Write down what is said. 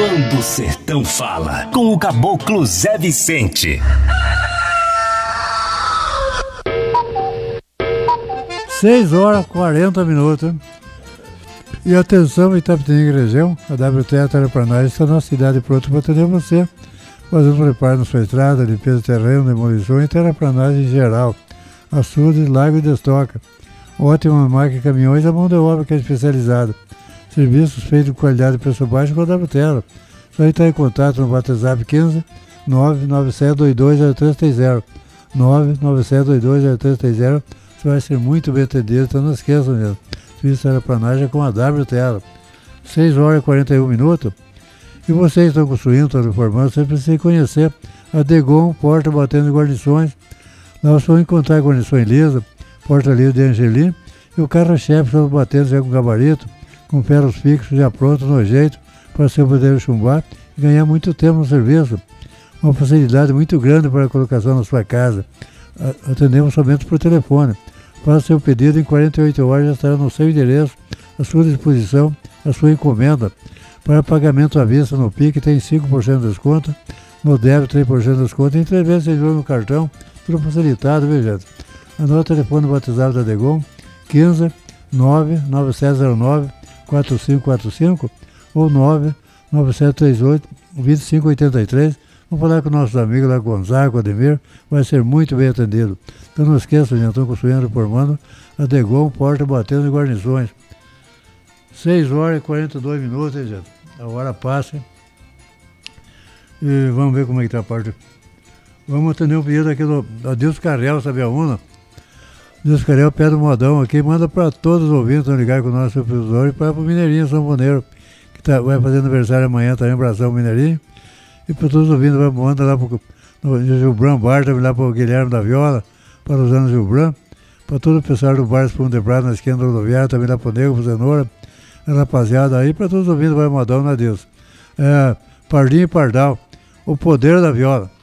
Quando o Sertão Fala, com o Caboclo Zé Vicente. 6h40. E atenção, Itapetininga região, a WTA Terraplanagem está na cidade pronta para atender você, fazendo preparo na sua estrada, limpeza de terreno, demolição e terraplanagem em geral, açude, lago e destoca. Ótima máquina de caminhões, a mão de obra que é especializada. Serviços feitos de qualidade e preço baixo com a WTA. Só entrar em contato no WhatsApp 15 997220330. 997220330. Você vai ser muito bem atendido, então não esqueça mesmo. Serviço de terraplanagem com a WTA. 6h41. E vocês estão construindo, estão reformando, você precisa conhecer a Degon, porta batendo em guarnições. Nós vamos encontrar guarnições lisa, porta lisa de Angelim, e o carro-chefe estão batendo já com gabarito, com ferros fixos já prontos no jeito, para você poder chumbar e ganhar muito tempo no serviço. Uma facilidade muito grande para a colocação na sua casa. Atendemos somente por telefone. Faça seu pedido, em 48 horas já estará no seu endereço, à sua disposição, a sua encomenda. Para pagamento à vista no PIC tem 5% de desconto, no débito 3% de desconto, em 3 vezes sem juros no cartão, tudo facilitado, viu gente? Anota o telefone batizado da Degon, 15 99709 4545 ou 99738 2583. Vamos falar com nossos amigos lá, Gonzaga, Ademir, vai ser muito bem atendido. Então não esqueça, gente, estão construindo, reformando a Degon, porta batendo em guarnições. 6h42, hein, gente? A hora passa. E vamos ver como é que está a parte. Vamos atender um pedido aqui do Adilson Carrel, sabe aonde? Adilson Carrel, pé do modão aqui, manda para todos os ouvintes que ligar com o nosso supervisor e para o Mineirinho São Boneiro, que vai fazer aniversário amanhã, também, abração Mineirinho. E para todos os ouvintes, manda lá para o Gilbran Bar, também lá para o Guilherme da Viola, para o Rosano Gilbran, para todo o pessoal do Bar Espumo de Prata, na esquina rodoviária, também lá para o Nego, para o Zenora, a rapaziada aí, para todos os ouvintes, vai modão na Deus. Parlinho e Pardal, o poder da viola.